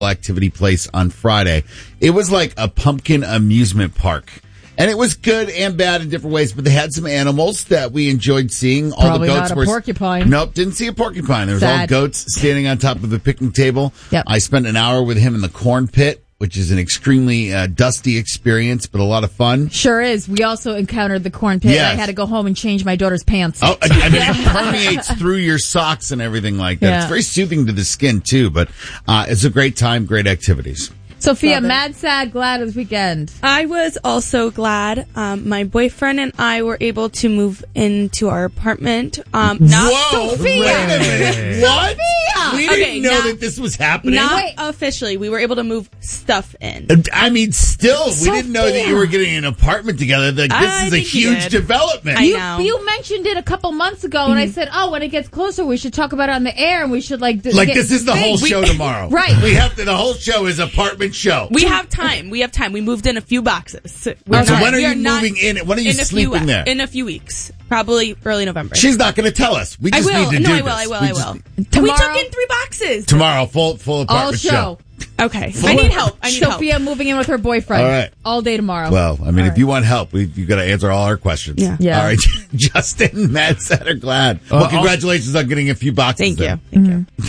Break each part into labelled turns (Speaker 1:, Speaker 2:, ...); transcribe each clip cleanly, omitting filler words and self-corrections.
Speaker 1: activity place on Friday. It was like a pumpkin amusement park. And it was good and bad in different ways, but they had some animals that we enjoyed seeing. All
Speaker 2: Probably
Speaker 1: the goats
Speaker 2: not a
Speaker 1: were
Speaker 2: porcupine.
Speaker 1: Nope, didn't see a porcupine. There was all
Speaker 2: Sad.
Speaker 1: goats standing on top of the picnic table.
Speaker 2: Yep.
Speaker 1: I spent an hour with him in the corn pit, which is an extremely dusty experience, but a lot of fun.
Speaker 2: Sure is. We also encountered the corn pit.
Speaker 1: Yes.
Speaker 2: I had to go home and change my daughter's pants.
Speaker 1: Oh, I mean, it permeates through your socks and everything like that.
Speaker 2: Yeah.
Speaker 1: It's very soothing to the skin, too, but it's a great time, great activities.
Speaker 2: Sophia, mad, sad, glad this weekend.
Speaker 3: I was also glad. My boyfriend and I were able to move into our apartment.
Speaker 1: Whoa!
Speaker 2: Sophia!
Speaker 1: Wait a minute. What?
Speaker 2: Sophia!
Speaker 1: We
Speaker 3: Okay,
Speaker 1: didn't know
Speaker 3: not-
Speaker 1: that this was happening.
Speaker 3: Not officially. We were able to move stuff in.
Speaker 1: I mean, still, we didn't know that you were getting an apartment together. Like, this
Speaker 3: I
Speaker 1: is a
Speaker 3: think you
Speaker 1: huge
Speaker 3: did.
Speaker 1: development.
Speaker 3: I know.
Speaker 2: You mentioned it a couple months ago, and I said, when it gets closer, we should talk about it on the air, and we should,
Speaker 1: This is the whole show tomorrow.
Speaker 2: Right.
Speaker 1: We have to, the whole show is apartment show.
Speaker 3: We have time. We moved in a few boxes.
Speaker 1: So when are you moving in? When are you sleeping there?
Speaker 3: In a few weeks. Probably early November.
Speaker 1: She's not going to tell us. We just need to do this.
Speaker 3: I will. We
Speaker 2: Tomorrow-
Speaker 3: took in 3 boxes.
Speaker 1: Tomorrow, full
Speaker 2: all
Speaker 1: apartment
Speaker 2: show.
Speaker 3: Okay. I need help.
Speaker 2: Sophia moving in with her boyfriend.
Speaker 1: All right.
Speaker 2: All day tomorrow.
Speaker 1: Well, I mean, if you want help, you've got to answer all our questions.
Speaker 3: Yeah.
Speaker 1: All right. Justin, mad, sad, or glad? Well, congratulations on getting a few boxes.
Speaker 3: Thank you.
Speaker 1: then.
Speaker 3: Thank you.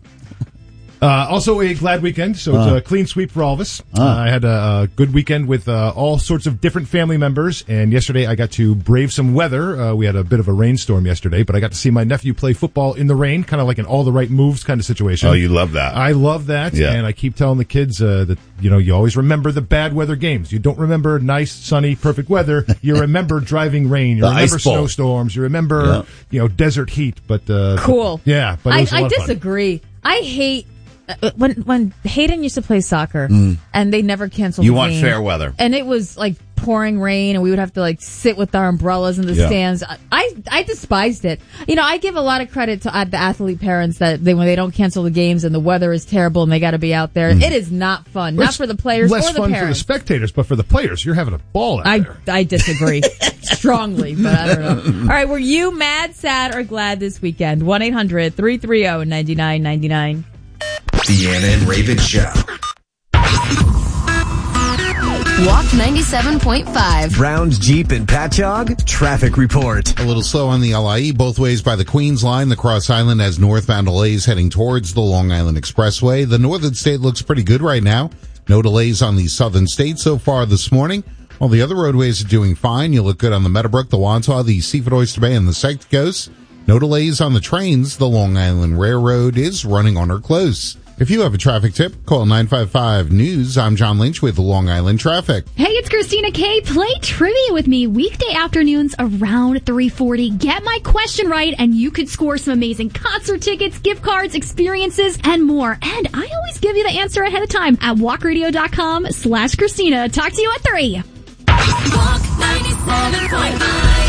Speaker 4: Also a glad weekend, so it's a clean sweep for all of us. I had a good weekend with all sorts of different family members, and yesterday I got to brave some weather. We had a bit of a rainstorm yesterday, but I got to see my nephew play football in the rain, kind of like an all the right moves kind of situation.
Speaker 1: Oh, you love that.
Speaker 4: I love that,
Speaker 1: Yeah.
Speaker 4: and I keep telling the kids that, you always remember the bad weather games. You don't remember nice, sunny, perfect weather. You remember driving rain. You
Speaker 1: The
Speaker 4: remember
Speaker 1: ice bowl.
Speaker 4: snowstorms. You remember, desert heat. But
Speaker 2: Cool.
Speaker 4: Yeah, but it was a lot
Speaker 2: I
Speaker 4: of fun.
Speaker 2: disagree. I hate when Hayden used to play soccer and they never canceled
Speaker 1: You
Speaker 2: the
Speaker 1: want
Speaker 2: game.
Speaker 1: fair weather.
Speaker 2: And it was like pouring rain and we would have to sit with our umbrellas in the stands. I despised it. I give a lot of credit to the athlete parents that when they don't cancel the games and the weather is terrible and they got to be out there. It is not fun. Not for the players or
Speaker 4: less
Speaker 2: the
Speaker 4: fun
Speaker 2: parents.
Speaker 4: for the spectators, but for the players, you're having a ball out there.
Speaker 2: I disagree strongly, but I don't know. All right, were you mad, sad, or glad this weekend? 1-800-330-9999.
Speaker 5: Deanna and Raven Show.
Speaker 6: Walk 97.5.
Speaker 5: Browns Jeep and Patchogue traffic report.
Speaker 7: A little slow on the LIE both ways by the Queens line. The Cross Island has northbound delays heading towards the Long Island Expressway. The Northern State looks pretty good right now. No delays on the Southern State so far this morning. All the other roadways are doing fine. You look good on the Meadowbrook, the Wantagh, the Seaford Oyster Bay, and the Sector Coast. No delays on the trains. The Long Island Railroad is running on or close. If you have a traffic tip, call 955 News. I'm John Lynch with Long Island Traffic.
Speaker 8: Hey, it's Christina K. Play trivia with me weekday afternoons around 3:40. Get my question right, and you could score some amazing concert tickets, gift cards, experiences, and more. And I always give you the answer ahead of time at walkradio.com/Christina. Talk to you at 3.
Speaker 6: Walk 97.5.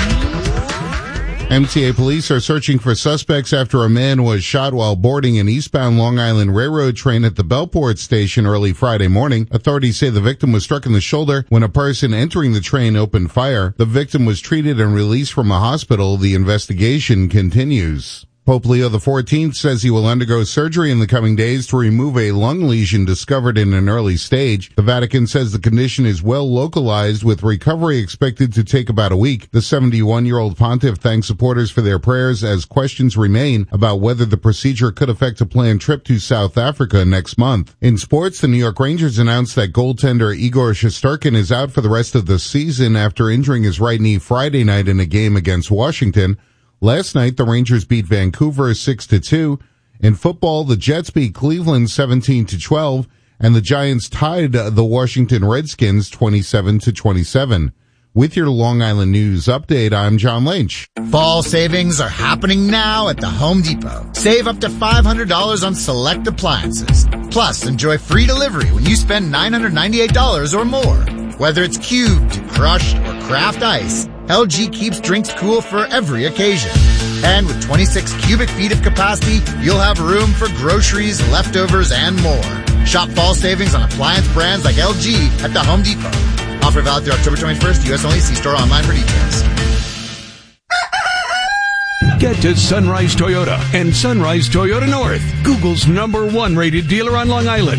Speaker 7: MTA police are searching for suspects after a man was shot while boarding an eastbound Long Island Railroad train at the Bellport station early Friday morning. Authorities say the victim was struck in the shoulder when a person entering the train opened fire. The victim was treated and released from a hospital. The investigation continues. Pope Leo XIV says he will undergo surgery in the coming days to remove a lung lesion discovered in an early stage. The Vatican says the condition is well localized, with recovery expected to take about a week. The 71-year-old pontiff thanks supporters for their prayers as questions remain about whether the procedure could affect a planned trip to South Africa next month. In sports, the New York Rangers announced that goaltender Igor Shesterkin is out for the rest of the season after injuring his right knee Friday night in a game against Washington. Last night, the Rangers beat Vancouver 6-2. In football, the Jets beat Cleveland 17-12, and the Giants tied the Washington Redskins 27-27. With your Long Island News update, I'm John Lynch.
Speaker 9: Fall savings are happening now at the Home Depot. Save up to $500 on select appliances. Plus, enjoy free delivery when you spend $998 or more. Whether it's cubed, crushed, or craft ice, LG keeps drinks cool for every occasion. And with 26 cubic feet of capacity, you'll have room for groceries, leftovers, and more. Shop fall savings on appliance brands like LG at the Home Depot. Offer valid through October 21st, U.S. only. See store online for details.
Speaker 10: Get to Sunrise Toyota and Sunrise Toyota North, Google's #1 rated dealer on Long Island.